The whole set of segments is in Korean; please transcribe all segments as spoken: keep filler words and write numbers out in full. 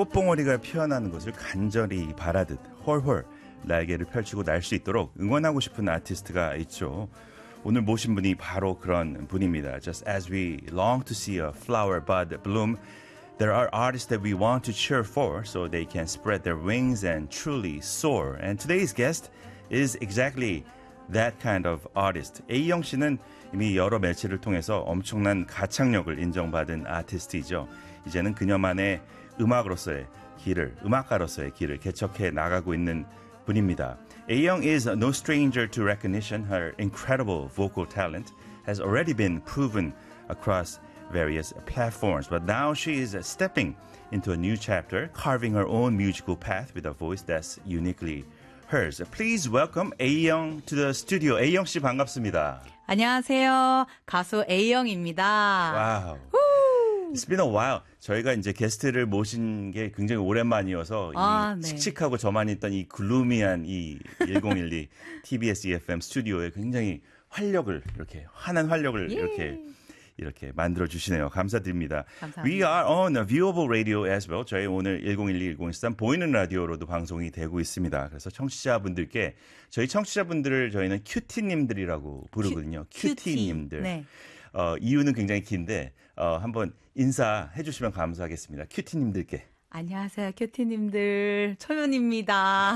꽃봉오리가 피어나는 것을 간절히 바라듯 헐헐 날개를 펼치고 날 수 있도록 응원하고 싶은 아티스트가 있죠. 오늘 모신 분이 바로 그런 분입니다. Just as we long to see a flower bud bloom, there are artists that we want to cheer for so they can spread their wings and truly soar. And today's guest is exactly that kind of artist. A영 씨는 이미 여러 매체를 통해서 엄청난 가창력을 인정받은 아티스트이죠. 이제는 그녀만의 음악으로서의 길을, 음악가로서의 길을 개척해 나가고 있는 분입니다. A영 is no stranger to recognition. Her incredible vocal talent has already been proven across various platforms. But now she is stepping into a new chapter, carving her own musical path with a voice that's uniquely hers. Please welcome A영 to the studio. A영 씨 반갑습니다. 안녕하세요. 가수 A영입니다. 와우. It's been a while. 저희가 이제 게스트를 모신 게 굉장히 오랜만이어서 아, 이 네. 칙칙하고 저만 있던 이 글루미한 이 천십이 티비에스 이에프엠 스튜디오에 굉장히 활력을 이렇게 환한 활력을 예. 이렇게 이렇게 만들어 주시네요. 감사드립니다. 감사합니다. We are on a viewable radio as well. 저희 오늘 천십이 천십삼 보이는 라디오로도 방송이 되고 있습니다. 그래서 청취자분들께 저희 청취자분들을 저희는 큐티님들이라고 부르거든요. 큐, 큐티님들. 네. 어, 이유는 굉장히 긴데 어, 한번 인사해 주시면 감사하겠습니다. 큐티님들께. 안녕하세요. 큐티님들. 초면입니다.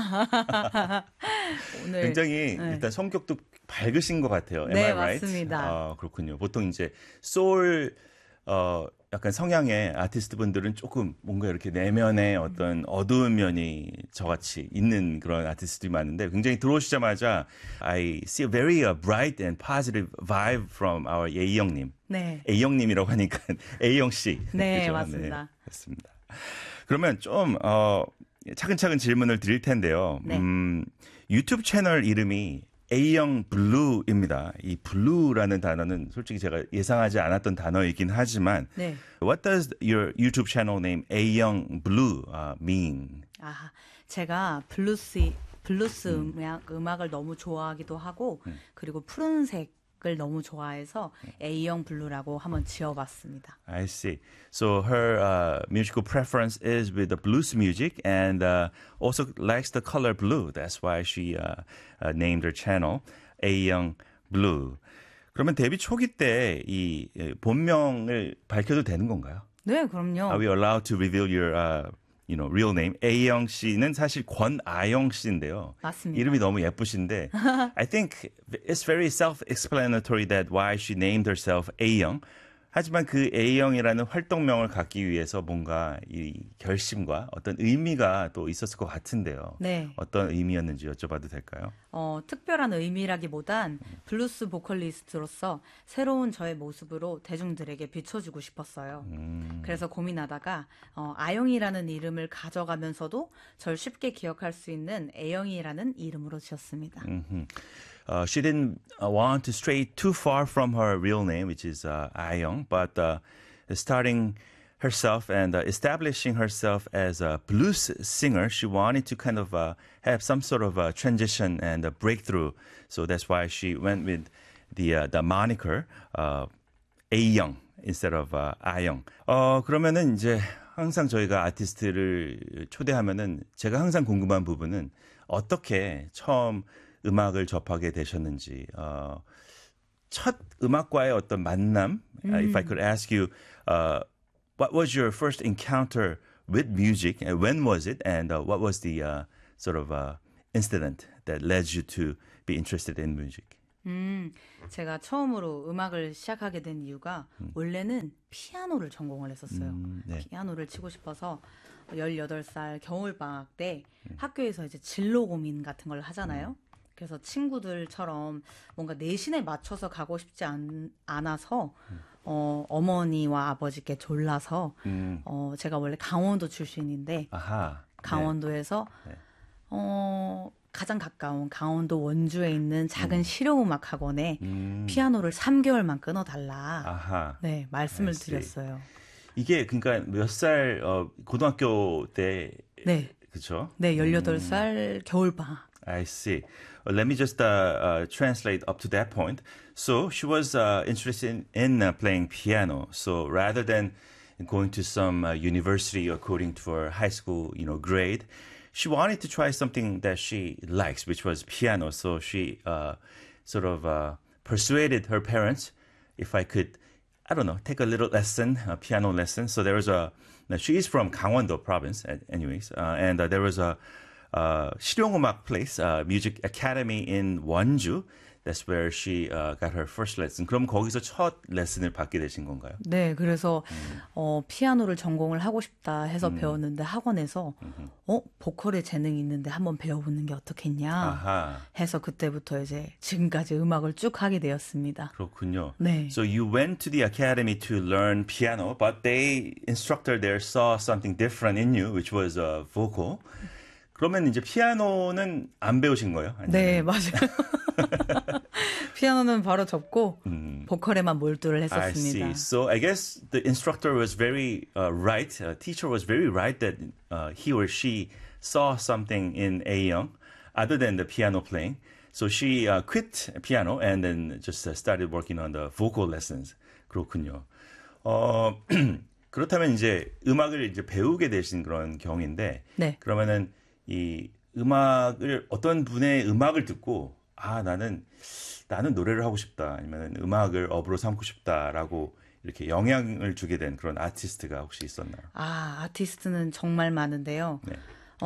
오늘 굉장히 네. 일단 성격도 밝으신 것 같아요. Am 네, I right? 맞습니다. 어, 그렇군요. 보통 이제 소울 어, 약간 성향의 아티스트 분들은 조금 뭔가 이렇게 내면에 어떤 어두운 면이 저같이 있는 그런 아티스트들이 많은데 굉장히 들어오시자마자 I see a very uh, bright and positive vibe from our A영님. 네. A영님이라고 하니까 A영 씨. 네, 그죠? 맞습니다. 네, 맞습니다. 그러면 좀 어, 차근차근 질문을 드릴 텐데요. 네. 음, 유튜브 채널 이름이 A영 블루입니다. 이 블루라는 단어는 솔직히 제가 예상하지 않았던 단어이긴 하지만 네. What does your YouTube channel name A영 Blue uh, mean? 아, 제가 블루스, 블루스 음. 음악, 음악을 너무 좋아하기도 하고, 음. 그리고 푸른색을 너무 좋아해서 A영 블루라고 한번 지어봤습니다. I see. So her uh, musical preference is with the blues music and uh, also likes the color blue. That's why she uh, uh, named her channel A영 Blue. 그러면 데뷔 초기 때 이 본명을 밝혀도 되는 건가요? 네, 그럼요. Are we allowed to reveal your uh, you know, real name? A영 씨는 사실 권아영 씨인데요. 맞습니다. 이름이 너무 예쁘신데 I think it's very self-explanatory that why she named herself A영. 하지만 그 A영이라는 활동명을 갖기 위해서 뭔가 이 결심과 어떤 의미가 또 있었을 것 같은데요. 네. 어떤 의미였는지 여쭤봐도 될까요? 어, 특별한 의미라기보단 블루스 보컬리스트로서 새로운 저의 모습으로 대중들에게 비춰주고 싶었어요. 음. 그래서 고민하다가 어, 아영이라는 이름을 가져가면서도 절 쉽게 기억할 수 있는 애영이라는 이름으로 지었습니다. Mm-hmm. Uh, she didn't uh, want to stray too far from her real name, which is uh, Ayoung, but uh, starting herself and uh, establishing herself as a blues singer, she wanted to kind of uh, have some sort of a transition and a breakthrough. So that's why she went with the uh, the moniker uh, Ayoung instead of uh, Ayoung. 어 그러면은 이제 항상 저희가 아티스트를 초대하면은 제가 항상 궁금한 부분은 어떻게 처음 음악을 접하게 되셨는지, 어, 첫 음악과의 어떤 만남, 음. uh, if I could ask you, uh, what was your first encounter with music, and when was it, and uh, what was the uh, sort of uh, incident that led you to be interested in music? 음, 제가 처음으로 음악을 시작하게 된 이유가 음. 원래는 피아노를 전공을 했었어요. 음, 네. 피아노를 치고 싶어서 열여덟 살 겨울방학 때 음. 학교에서 이제 진로 고민 같은 걸 하잖아요. 음. 그래서 친구들처럼 뭔가 내신에 맞춰서 가고 싶지 않, 않아서 음. 어, 어머니와 아버지께 졸라서 음. 어, 제가 원래 강원도 출신인데 아하. 강원도에서 네. 네. 어, 가장 가까운 강원도 원주에 있는 작은 음. 실용음악 학원에 음. 피아노를 삼 개월만 끊어달라. 아하. 네, 말씀을 드렸어요. 이게 그러니까 몇 살 어, 고등학교 때 네. 그렇죠? 네, 열여덟 살 음. 겨울방학. I see. Well, let me just uh, uh, translate up to that point. So she was uh, interested in, in uh, playing piano. So rather than going to some uh, university according to her high school, you know, grade. She wanted to try something that she likes, which was piano. So she uh, sort of uh, persuaded her parents if I could, I don't know, take a little lesson, a piano lesson. So there was a, now she is from Gangwon-do province, anyways, uh, and uh, there was a uh, 실용음악 place, uh, music academy in Wonju. That's where she uh, got her first lesson. 그럼 거기서 첫 레슨을 받게 되신 건가요? 네, 그래서 음. 어, 피아노를 전공을 하고 싶다 해서 음. 배웠는데 학원에서 음흠. 어 보컬에 재능이 있는데 한번 배워보는 게 어떻겠냐 아하. 해서 그때부터 이제 지금까지 음악을 쭉 하게 되었습니다. 그렇군요. 네. So you went to the academy to learn piano, but the instructor there saw something different in you, which was uh, vocal. 그러면 이제 피아노는 안 배우신 거예요? 아니면? 네, 맞아요. 피아노는 바로 접고 음. 보컬에만 몰두를 했었습니다. I see. So I guess the instructor was very uh, right. Uh, teacher was very right that uh, he or she saw something in Ayoung other than the piano playing. So she uh, quit piano and then just uh, started working on the vocal lessons. 그렇군요. 어, 그렇다면 이제 음악을 이제 배우게 되신 그런 경우인데 네. 그러면은 이 음악을 어떤 분의 음악을 듣고 아 나는 나는 노래를 하고 싶다 아니면 음악을 업으로 삼고 싶다라고 이렇게 영향을 주게 된 그런 아티스트가 혹시 있었나요? 아 아티스트는 정말 많은데요. 네.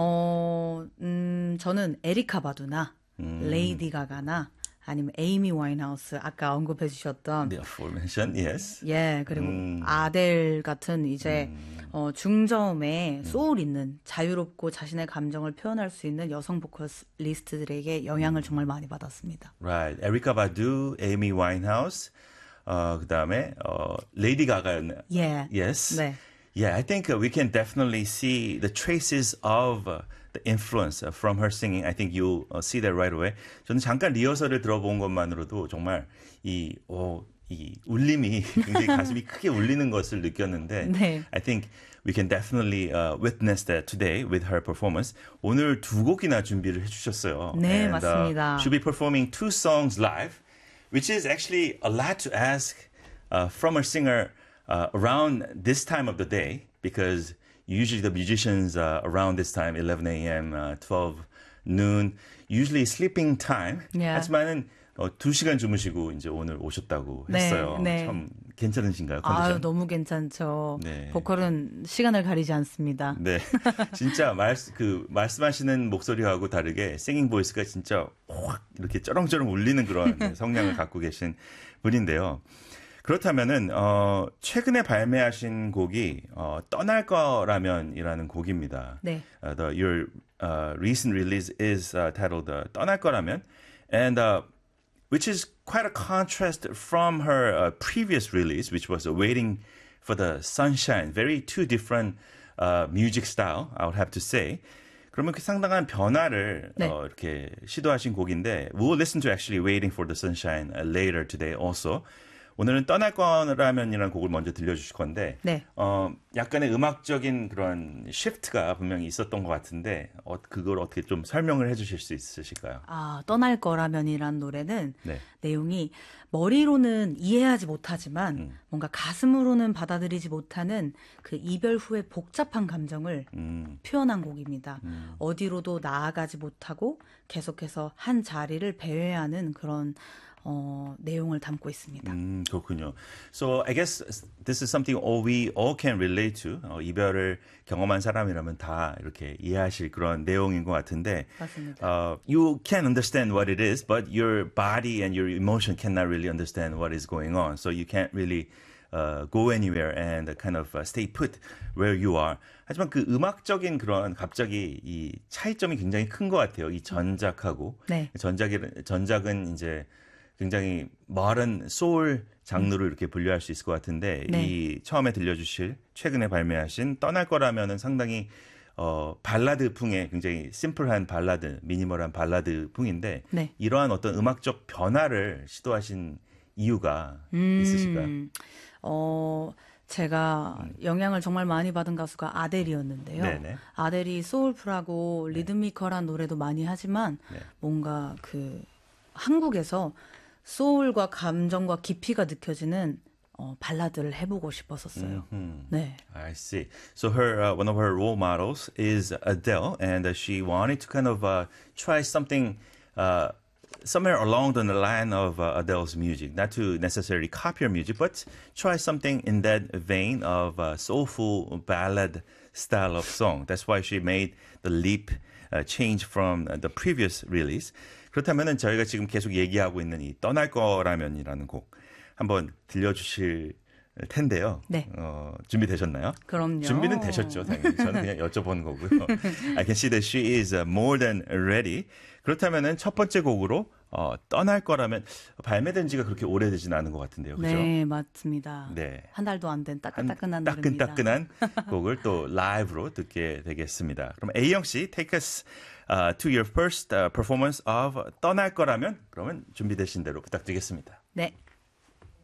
어, 음, 저는 에리카 바두나 음. 레이디 가가나 아니면 에이미 와인하우스 아까 언급해 주셨던 The aforementioned, yes. 예, 그리고 음. 아델 같은 이제 음. 어, 중저음에 소울 있는 자유롭고 자신의 감정을 표현할 수 있는 여성 보컬리스트들에게 영향을 정말 많이 받았습니다. Right. 에리카 바두, 에이미 와인하우스, 어, 그다음에 어, 레이디 가가였나요? Yeah. Yes. 네. Yeah, I think uh, we can definitely see the traces of uh, the influence uh, from her singing. I think you'll uh, see that right away. 저는 잠깐 리허설을 들어본 것만으로도 정말 이, 어, 이 울림이 굉장히 가슴이 크게 울리는 것을 느꼈는데 네. I think we can definitely uh, witness that today with her performance. 오늘 두 곡이나 준비를 해주셨어요. 네, And, 맞습니다. Uh, she'll be performing two songs live, which is actually a lot to ask uh, from a singer Uh, around this time of the day, because usually the musicians uh, around this time, eleven a.m., uh, twelve noon, usually sleeping time. Yeah. 하지만은 어, 두 시간 주무시고 이제 오늘 오셨다고 네, 했어요. 네. 참 괜찮으신가요? 컨디션? 아유, 너무 괜찮죠. 네. 보컬은 시간을 가리지 않습니다. 네, 진짜 말, 그 말씀하시는 목소리하고 다르게 싱잉 보이스가 진짜 확 이렇게 쩌렁쩌렁 울리는 그런 성량을 갖고 계신 분인데요. 그렇다면은 어, 최근에 발매하신 곡이 어, 떠날 거라면이라는 곡입니다. 네. Uh, the, your uh, recent release is uh, titled uh, 떠날 거라면, and uh, which is quite a contrast from her uh, previous release, which was uh, Waiting for the Sunshine. Very two different uh, music style, I would have to say. 그러면 그 상당한 변화를 네. 어, 이렇게 시도하신 곡인데, we'll listen to actually Waiting for the Sunshine uh, later today also. 오늘은 떠날 거라면이라는 곡을 먼저 들려주실 건데 네. 어, 약간의 음악적인 그런 시프트가 분명히 있었던 것 같은데 어, 그걸 어떻게 좀 설명을 해주실 수 있으실까요? 아, 떠날 거라면이란 노래는 네. 내용이 머리로는 이해하지 못하지만 음. 뭔가 가슴으로는 받아들이지 못하는 그 이별 후의 복잡한 감정을 음. 표현한 곡입니다. 음. 어디로도 나아가지 못하고 계속해서 한 자리를 배회하는 그런 어, 내용을 담고 있습니다. 음, 그렇군요. So I guess this is something all we all can relate to. 어, 이별을 경험한 사람이라면 다 이렇게 이해하실 그런 내용인 것 같은데. 맞습니다. Uh, you can understand what it is, but your body and your emotion cannot really understand what is going on. So you can't really uh, go anywhere and kind of uh, stay put where you are. 하지만 그 음악적인 그런 갑자기 이 차이점이 굉장히 큰 것 같아요. 이 전작하고. 네. 전작이, 전작은 이제 굉장히 modern 소울 장르로 이렇게 분류할 수 있을 것 같은데 네. 이 처음에 들려주실 최근에 발매하신 떠날 거라면은 상당히 어, 발라드 풍의 굉장히 심플한 발라드, 미니멀한 발라드 풍인데 네. 이러한 어떤 음악적 변화를 시도하신 이유가 음, 있으실까요? 어, 제가 음. 영향을 정말 많이 받은 가수가 아델이었는데요. 네네. 아델이 소울풀하고 리드미컬한 노래도 많이 하지만 네. 뭔가 그 한국에서 소울과 감정과 깊이가 느껴지는 어, 발라드를 해보고 싶었었어요. Mm-hmm. 네. I see. So her uh, one of her role models is Adele, and uh, she wanted to kind of uh, try something uh, somewhere along the line of uh, Adele's music, not to necessarily copy her music, but try something in that vein of uh, soulful ballad style of song. That's why she made the leap uh, change from uh, the previous release. 그렇다면은 저희가 지금 계속 얘기하고 있는 이 떠날 거라면이라는 곡 한번 들려주실 텐데요. 네. 어, 준비되셨나요? 그럼요. 준비는 되셨죠, 당연히. 저는 그냥 여쭤보는 거고요. I can see that she is more than ready. 그렇다면은 첫 번째 곡으로 어, 떠날 거라면 발매된 지가 그렇게 오래되지는 않은 것 같은데요. 그죠? 네, 맞습니다. 네. 한 달도 안 된 따끈따끈한 노래입니다. 따끈따끈한 곡을 또 라이브로 듣게 되겠습니다. 그럼 A영 씨, take us uh, to your first uh, performance of 떠날 거라면 그러면 준비되신 대로 부탁드리겠습니다. 네.